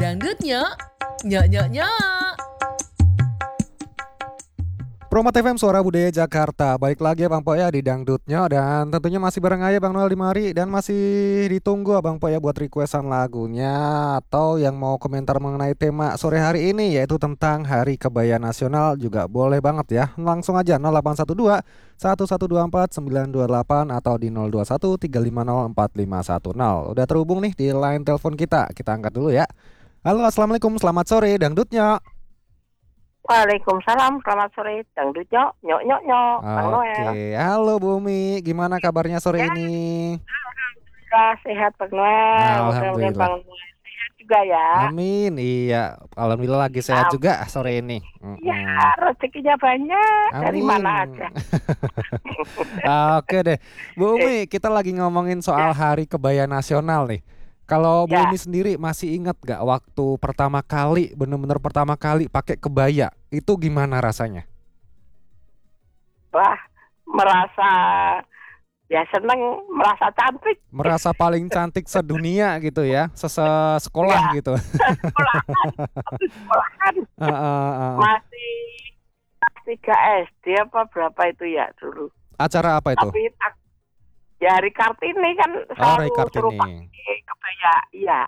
Dangdutnya, nyok nyok nyok. Promat FM Suara Budaya Jakarta. Balik lagi Bang Po ya di Dangdutnya. Dan tentunya masih bareng aja Bang Noel di mari. Dan masih ditunggu Bang Po ya buat requestan lagunya, atau yang mau komentar mengenai tema sore hari ini, yaitu tentang Hari Kebaya Nasional, juga boleh banget ya. Langsung aja 0812 1124 928 atau di 021 350 4510. Udah terhubung nih di line telepon kita. Kita angkat dulu ya. Halo, assalamualaikum, selamat sore Dangdutnya. Waalaikumsalam, selamat sore, dangdutnya, nyok nyok nyok, Bang Noel. Oke, halo Bu Umi, gimana kabarnya sore Ya, ini? alhamdulillah sehat Bang Noel, mudah-mudahan Alhamdulillah. Bang Noel sehat juga ya. Amin. Iya, alhamdulillah lagi sehat juga sore ini. Ya, rezekinya banyak, dari Amin. mana aja. Oke deh, Bu Umi, kita lagi ngomongin soal Hari Kebaya Nasional nih. Kalau Bu Ya. Umi sendiri masih ingat gak waktu pertama kali, bener-bener pertama kali pakai kebaya, itu gimana rasanya? Wah, merasa ya seneng, merasa cantik. Merasa paling cantik sedunia gitu ya, sekolah Ya. gitu. Sekolahan, masih kelas 3 SD apa berapa itu ya dulu. Acara apa itu? Tapi ya hari Kartini kan Hari selalu Kartini. suruh pakai kebaya, iya.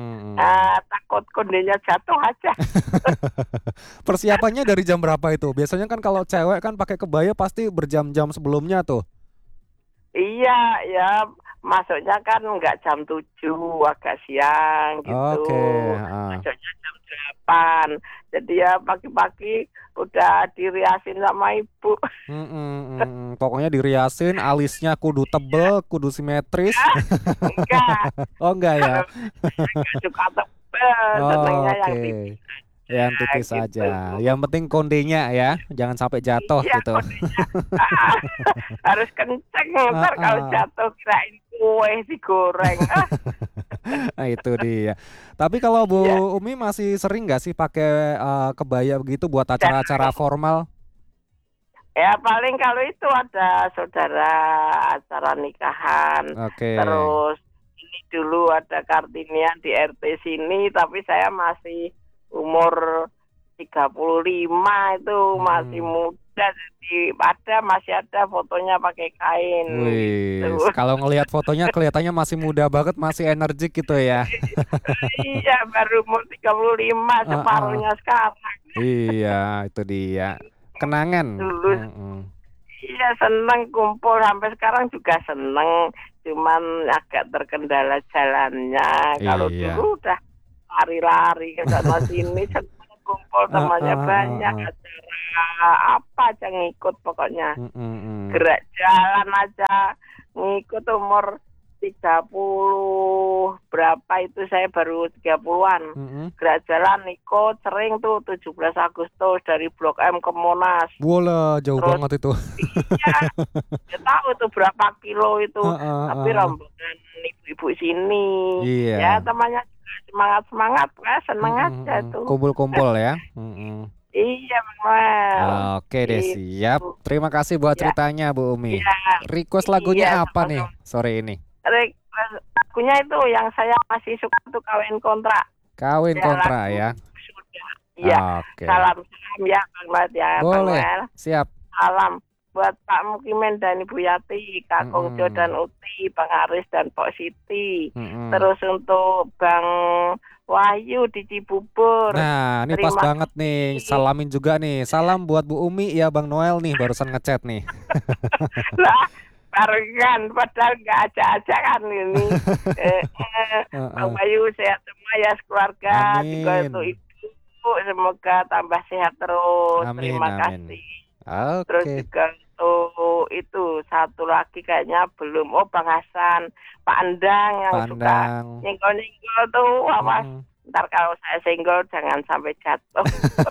Takut kondenya jatuh aja. Persiapannya dari jam berapa itu? Biasanya kan kalau cewek kan pakai kebaya pasti berjam-jam sebelumnya tuh. Iya, ya masuknya kan nggak jam 7, agak siang gitu. Oke, Masuknya jam 8. Jadi ya pagi-pagi udah diriasin sama ibu. Pokoknya diriasin, alisnya kudu tebel, kudu simetris. Enggak. Oh enggak ya? Enggak suka tebel, senengnya yang Oke. tipis. Yang tipis gitu. aja. Yang penting kondenya ya, jangan sampai jatuh Iya, gitu. kondenya. Harus kenceng, ntar kalau jatuh kirain kue digoreng. Nah, itu dia. Tapi kalau Bu Ya. Umi masih sering nggak sih pakai kebaya begitu buat acara-acara formal? Ya paling kalau itu ada saudara acara nikahan. Oke. Terus ini dulu ada Kartinian di RT sini, tapi saya masih umur 35 itu, masih muda, jadi masih ada fotonya pakai kain. Wih, gitu. kalau ngelihat fotonya kelihatannya masih muda banget, masih energik gitu ya. Iya, baru umur 35, separuhnya sekarang. Iya, itu dia. Kenangan. Dulu iya seneng kumpul, sampai sekarang juga seneng, cuman agak terkendala jalannya. Kalau Iya. dulu udah lari-lari ke sana sini, seneng kumpul, temannya banyak, acara apa aja ngikut pokoknya. Gerak jalan aja ngikut. Umur 30 berapa itu, saya baru 30-an. Gerak jalan ikut sering tuh 17 Agustus dari Blok M ke Monas. Bola jauh Terus, banget itu. Iya, ya tahu itu berapa kilo itu. Tapi rombongan ibu-ibu sini. Iya. Ya temannya semangat-semangat, seneng aja tuh. Kumpul-kumpul ya. Iya, Bang. Oke deh, siap. Terima kasih buat ceritanya Bu Umi. Iya. Request lagunya Iya, apa nih sore ini? Lagunya itu yang saya masih suka tuh Kawin Kontrak. Kawin Ya, Kontra lagu ya. Sudah. Iya. Oke. Salam ya Bang Noel ya. Bang Boleh. Noel. Siap. Salam buat Pak Mukimen dan Ibu Yati, Kak Kongjo dan Uti, Bang Aris dan Pok Siti. Terus untuk Bang Wahyu di Cibubur. Nah, ini pas banget nih. Salamin juga nih. Salam buat Bu Umi ya, Bang Noel nih barusan ngechat nih. Lah, barengan padahal nggak aja-aja kan ini. Bang Wahyu sehat semua ya sekeluarga. Juga untuk Ibu semoga tambah sehat terus. Amin, Terima amin. kasih. Oke. Terus juga untuk itu satu lagi kayaknya belum. Oh, Bang Hasan, Pak Endang yang suka nyenggol-nyenggol tuh, awas. Ntar kalau saya senggol jangan sampai jatuh.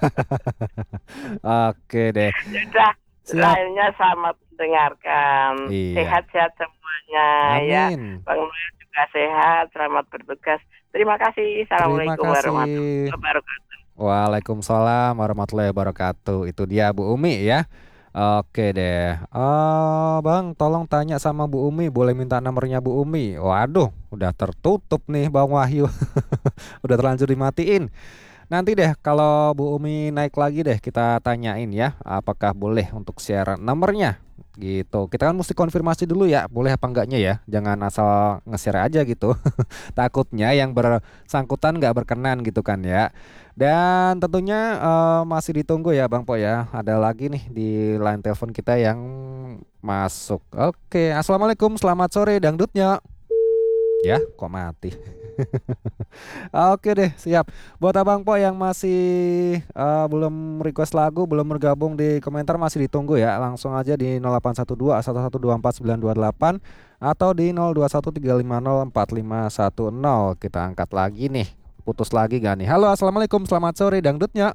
Oke deh. Sudah, lainnya selamat mendengarkan. Iya. Sehat-sehat semuanya. Amin. Ya. Bang Noel juga sehat, selamat bertugas. Terima kasih. Assalamualaikum warahmatullahi wabarakatuh. Waalaikumsalam warahmatullahi wabarakatuh. Itu dia Bu Umi ya. Oke deh. Bang, tolong tanya sama Bu Umi, boleh minta nomornya Bu Umi? Waduh, udah tertutup nih Bang Wahyu. Udah terlanjur dimatiin. Nanti deh kalau Bu Umi naik lagi deh kita tanyain ya, apakah boleh untuk share nomornya gitu. Kita kan mesti konfirmasi dulu ya, boleh apa enggaknya ya. Jangan asal nge-share aja gitu. Takutnya yang bersangkutan nggak berkenan gitu kan ya. Dan tentunya masih ditunggu ya Bang Po ya. Ada lagi nih di line telepon kita yang masuk. Oke, Assalamualaikum, selamat sore dangdutnya. Ya, kok mati? Oke deh, siap. Buat Abang Po yang masih belum request lagu, belum bergabung di komentar masih ditunggu ya. Langsung aja di 0812 1124 928 atau di 0213504510. Kita angkat lagi nih. Putus lagi gak nih? Halo, Assalamualaikum, selamat sore dangdutnya.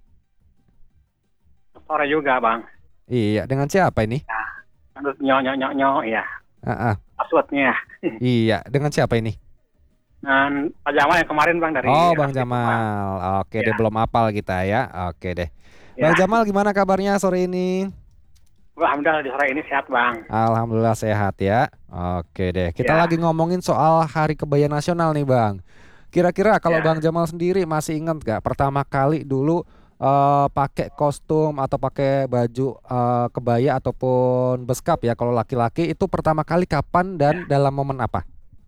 Sore juga bang. Iya, dengan siapa ini? Aduh, nyok ya. Ah, ah. Passwordnya. Iya, dengan siapa ini? Dan Pak Jamal yang kemarin bang dari. Oh, Bang Aktif, Bang. Jamal. Oke deh, Ya. belum hafal kita ya. Oke deh. Ya. Bang Jamal gimana kabarnya sore ini? Alhamdulillah di sore ini sehat bang. Alhamdulillah sehat ya. Oke deh. Kita Ya. lagi ngomongin soal Hari Kebaya Nasional nih, Bang. Kira-kira kalau Ya. Bang Jamal sendiri masih ingat gak pertama kali dulu pakai kostum atau pakai baju kebaya ataupun beskap ya kalau laki-laki itu pertama kali kapan dan dalam momen apa?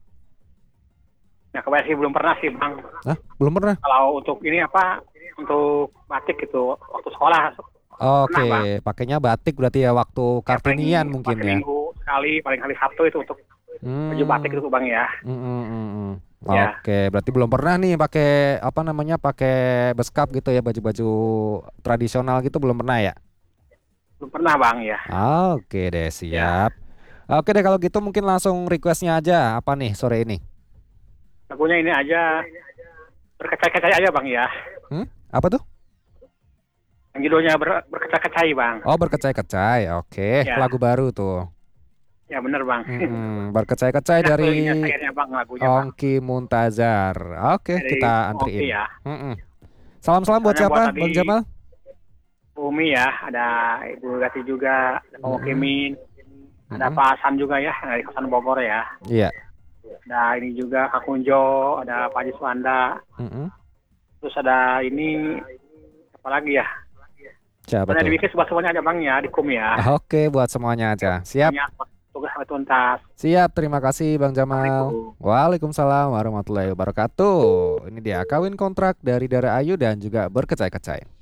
Ya kebayang sih belum pernah sih bang. Hah? Belum pernah? Kalau untuk ini apa? Untuk batik gitu waktu sekolah. Oke, Bang. pakainya batik berarti ya waktu kartunian mungkin paling ya. Minggu sekali, paling kali Sabtu itu untuk baju batik itu bang ya. Ya. Oke, berarti belum pernah nih pakai apa namanya pakai beskap gitu ya baju-baju tradisional gitu belum pernah ya? Belum pernah bang ya. Oke deh siap. Oke deh kalau gitu mungkin langsung requestnya aja apa nih sore ini? Lagunya ini aja berkecai-kecai aja bang ya. Apa tuh? Yang judulnya berkecai-kecai bang. Oh berkecai-kecai, oke Ya. lagu baru tuh. Ya bener bang. Berkecai-kecai Enak tuh dari ininya, sayangnya, bang, lagunya, Bang. Ongki Muntazar. Oke Dari kita Ongki antriin. ya. Salam-salam buat Soalnya siapa buat tadi- Bang Jamal? Umi ya, ada Ibu Gati juga, ada Pak Kimin, ada Mm-mm. Pak Hasan juga ya dari Kawasan Bogor ya. Iya. Ada ini juga Kak Kunjo, ada Pak Haji Suwanda, Mm-mm. terus ada ini apa lagi ya? Siapa Pernah tuh? dibikin semuanya ada bang ya di KUM ya. Oke buat semuanya aja. Siap. Banyak tugas sampai tuntas. Siap, terima kasih Bang Jamal. Assalamualaikum. Waalaikumsalam warahmatullahi wabarakatuh. Ini dia kawin kontrak dari Dara Ayu dan juga berkecai-kecai.